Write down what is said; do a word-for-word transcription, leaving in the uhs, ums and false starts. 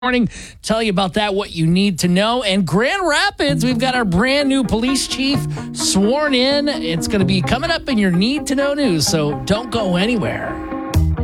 Morning, tell you about that, what you need to know. And Grand Rapids, we've got our brand new police chief sworn in. It's going to be coming up in your need to know news, so don't go anywhere.